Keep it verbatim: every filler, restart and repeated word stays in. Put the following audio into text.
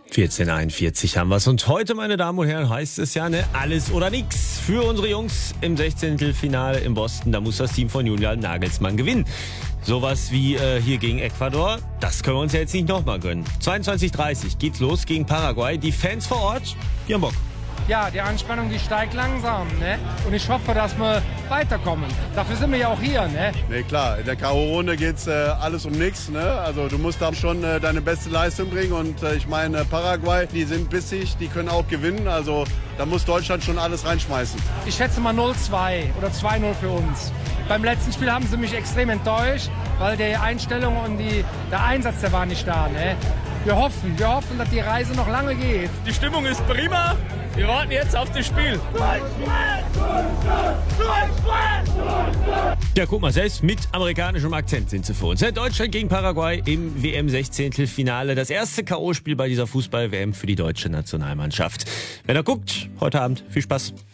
vierzehn Uhr einundvierzig haben wir's. Und heute, meine Damen und Herren, heißt es ja, ne, alles oder nix für unsere Jungs im Sechzehntelfinale in Boston. Da muss das Team von Julian Nagelsmann gewinnen. Sowas wie äh, hier gegen Ecuador, das können wir uns ja jetzt nicht nochmal gönnen. zweiundzwanzig Uhr dreißig geht's los gegen Paraguay. Die Fans vor Ort, die haben Bock. Ja, die Anspannung, die steigt langsam, ne? Und ich hoffe, dass wir weiterkommen. Dafür sind wir ja auch hier, ne? Ne, klar, in der K O-Runde geht's äh, alles um nichts, ne? Also du musst da schon äh, deine beste Leistung bringen und äh, ich meine, Paraguay, die sind bissig, die können auch gewinnen, also da muss Deutschland schon alles reinschmeißen. Ich schätze mal null zwei oder zwei null für uns. Beim letzten Spiel haben sie mich extrem enttäuscht, weil die Einstellung und die, der Einsatz, der war nicht da, ne? Wir hoffen, wir hoffen, dass die Reise noch lange geht. Die Stimmung ist prima. Wir warten jetzt auf das Spiel. Ja, guck mal, selbst mit amerikanischem Akzent sind sie für uns. Deutschland gegen Paraguay im W M-Sechzehntelfinale. Das erste K O-Spiel bei dieser Fußball-W M für die deutsche Nationalmannschaft. Wenn ihr guckt, heute Abend, viel Spaß.